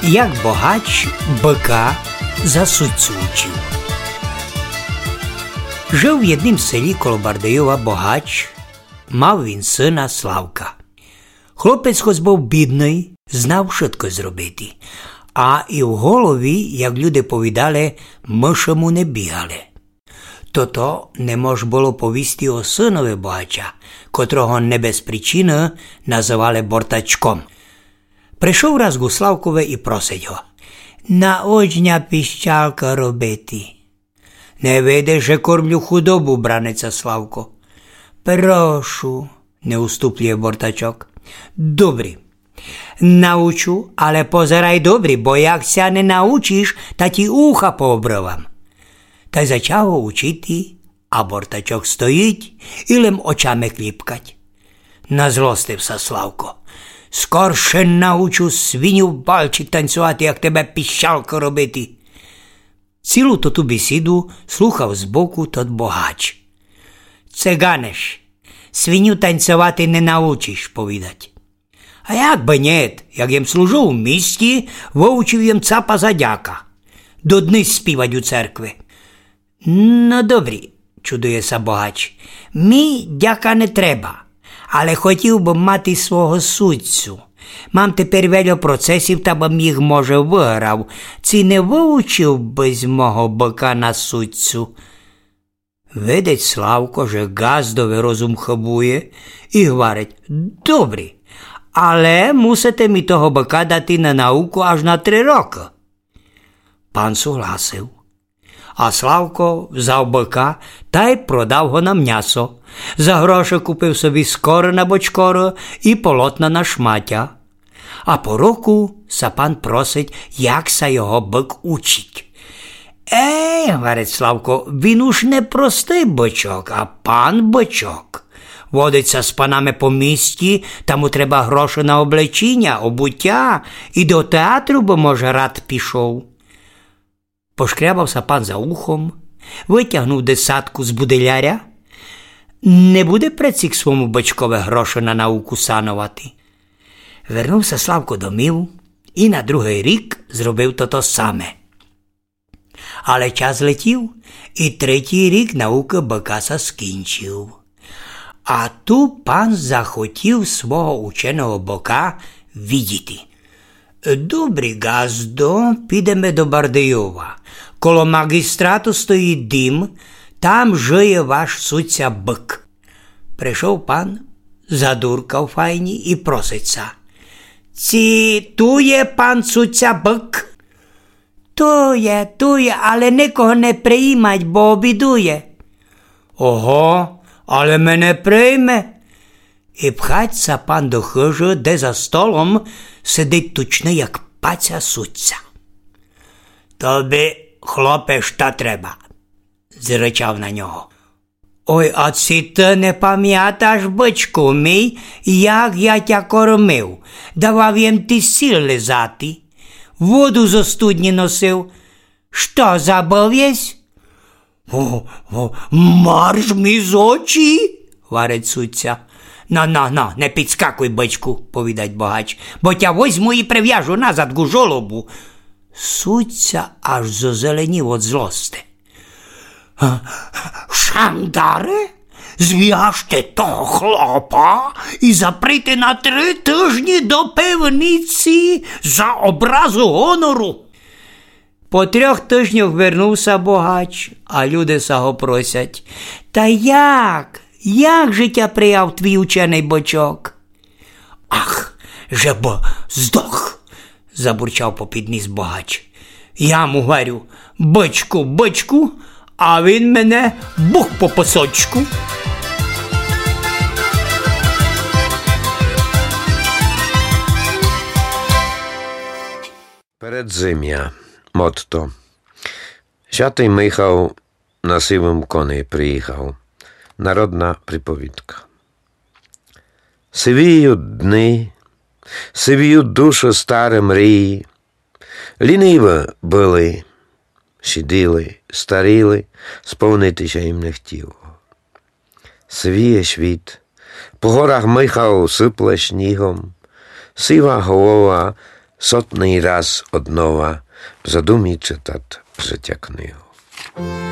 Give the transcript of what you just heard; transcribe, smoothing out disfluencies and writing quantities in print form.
Як богач бика за сутцю учив. Жив в єднім селі коло Бардейова богач, мав він сина Славка. Хлопець хоч був бідний, знав швидко зробити, а і в голові, як люди повідали, миші му не бігали. То не мож було повісти о синові богача, котрого не без причини називали Бортачком. Прийшов раз го Славкове і просить його: «Наочня піщалка робити». «Не видиш, що кормлю худобу», браниться Славко. «Прошу», не уступлює Бортачок. «Добрі, научу, але позирай добрі, бо як ся не научиш, та ті уха пообривам». Та й зачав його учити, а Бортачок стоїть і лим очами кліпкать. Назлостився Славко. «Скорше научу свиню в бальчик танцювати, як тебе піщалка робити». Цілу ту бесіду слухав збоку тот богач. «Цеганеш, свиню танцювати не научиш», повідать. «А як би нет, як їм служу у місті, вовчив їм цапа за дяка. До дни співать у церкви». «Ну, добрі», чудується богач, «мі дяка не треба, але хотів би мати свого судцю. Мам тепер велю процесів, та б їх, може, виграв. Ці не вивчив би з мого бика на судцю». Видить Славко, що газдовий розум хабує, і говорить: «Добрі, але мусите мі того бика дати на науку аж на 3 роки». Пан согласив. А Славко взяв бика та й продав го на м'ясо. За гроші купив собі скоро на бочкоро і полотна на шмаття. А по року сапан просить, як са його бик учить. «Ей, – говорить Славко, – він уж не простий бичок, а пан бичок. Водиться з панами по місті, тому треба гроші на облечіння, обуття, і до театру, бо, може, рад пішов». Пошкрябався пан за ухом, витягнув 10 з буделяря. Не буде прецік своєму бичкове гроші на науку санувати. Вернувся Славко домів і на другий рік зробив то саме. Але час летів, і 3-й рік науки бикаса скінчив. А ту пан захотів свого ученого бика видіти. «Добрий газдо, підемо до Бардейова. Коло магістрату стоїть дім, там жиє ваш судця бик». Прийшов пан, задуркав файні і проситься: «Ці тує пан судця бик?» Тує, але нікого не приймать, бо обідує». «Ого, але мене прийме». І пхаться пан до хижі, де за столом сидить тучний, як паця судця. «Тобі, хлопе, що треба?» зричав на нього. «Ой, а ці ти не пам'яташ, бичку мій, як я тя кормив, давав їм ти сіл лизати, воду зо студні носив. Що, забув єсь?» «Марш мій з очі!» варить судця. «На, не підскакуй, бичку», повідать богач, «бо тя возьму і прив'яжу назад гу жолобу». Судця аж зазеленів від злости. «Шандаре, зв'яжте того хлопа і заприте на 3 тижні до пивниці за образу гонору». По 3 тижнях вернувся богач, а люди саго просять: «Та як життя прияв твій учений бичок?» «Ах, же б здох», забурчав попідніс богач. «Я му говорю: бичку, а він мене бух по пасочку». Передзим'я. Мотто. Святий Михał на сивому коні приїхав. Народна приповідка. Сивіють дни, сивіють душі старі мрії. Ліниві були, сиділи, старіли, сповнитися їм не хотіло. Сивіє світ, по горах Михał сипле снігом, сива голова сотний раз однова в задумі читати життя книгу.